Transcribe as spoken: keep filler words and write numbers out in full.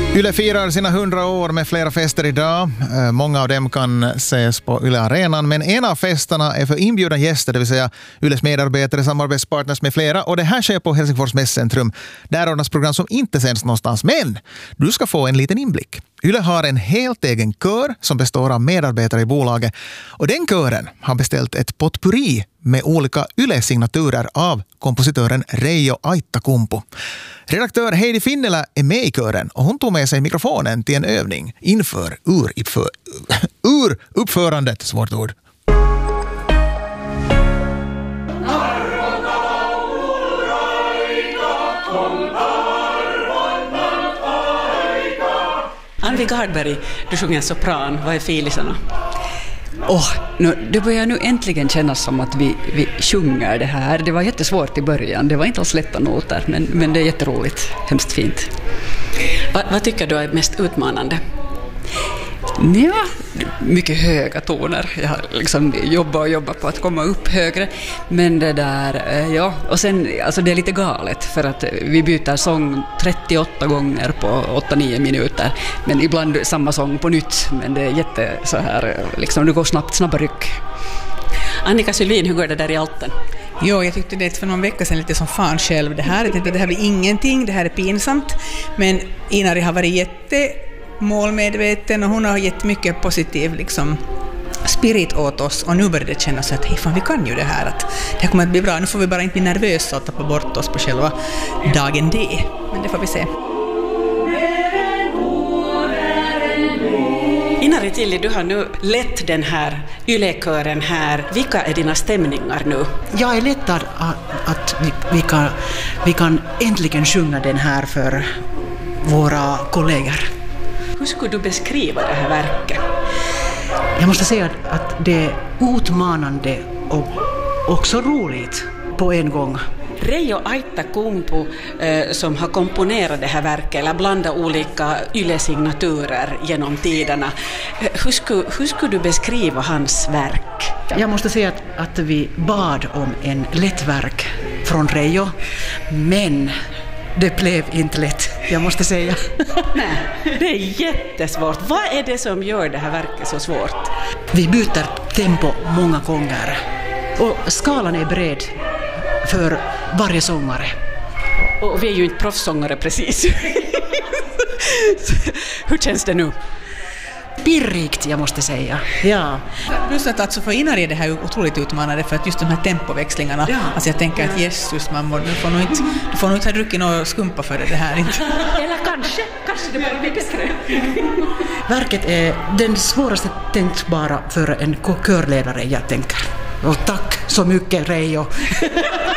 Yle firar sina hundra år med flera fester idag. Många av dem kan ses på Yle Arenan, men en av festerna är för inbjudna gäster, det vill säga Yles medarbetare, samarbetspartners med flera. Och det här sker på Helsingfors Mässcentrum. Där ordnas program som inte sänds någonstans, men du ska få en liten inblick. Yle har en helt egen kör som består av medarbetare i bolaget. Och den kören har beställt ett potpurri med olika Yle-signaturer av kompositören Reijo Aittakumpu. Redaktör Heidi Finnela är med i kören och hon tog med sig mikrofonen till en övning inför uruppför, uruppförandet, svårt ord. Anvi Gardberg, du sjunger sopran. Vad är filisarna? Oh, nu, det börjar nu äntligen kännas som att vi, vi sjunger det här. Det var jättesvårt i början. Det var inte alls lätta noter, men, men det är jätteroligt. Hemskt fint. Va, vad tycker du är mest utmanande? Ja, mycket höga toner. Jag har liksom jobbat och jobbat på att komma upp högre. Men det där, ja. Och sen, alltså det är lite galet för att vi byter sång trettioåtta gånger på åtta nio minuter. Men ibland samma sång på nytt. Men det är jätte så här, liksom det går snabbt, snabba ryck. Annika Sylvin, hur går det där i Alten? Jo, jag tyckte det för någon vecka sedan lite som fan själv det här. Jag tänkte att det här blir ingenting, det här är pinsamt. Men Inari har varit jätte målmedveten och hon har gett mycket positiv liksom, spirit åt oss och nu börjar det kännas att hej fan, vi kan ju det här, att det här kommer att bli bra, nu får vi bara inte bli nervösa och tappa bort oss på själva dagen D, men det får vi se. Inari Tilli, du har nu lett den här Yle-kören här. Vilka är dina stämningar nu? Jag är lättad att, att vi, vi, kan, vi kan äntligen sjunga den här för våra kollegor. Hur skulle du beskriva det här verket? Jag måste säga att det är utmanande och också roligt på en gång. Reijo Aittakumpu eh, som har komponerat det här verket eller blandat olika Yle-signaturer genom tiderna. Hur skulle, hur skulle du beskriva hans verk? Jag måste säga att, att vi bad om en lätt verk från Reijo, men det blev inte lätt, jag måste säga. Nej, det är jättesvårt. Vad är det som gör det här verket så svårt? Vi byter tempo många gånger. Och skalan är bred för varje sångare. Och vi är ju inte proffssångare precis. Hur känns det nu? Pirrikt, jag måste säga. Ja. Plus att alltså för Inari är det här otroligt utmanande för att just de här tempoväxlingarna, ja. Alltså jag tänker att Jesus, man må, du får nog inte, du får nog inte ha druckit någon skumpa för det, det här inte. Eller kanske, kanske det bara blir bättre. Verket är den svåraste tänkbara för en körledare, jag tänker. Och tack så mycket, Reijo.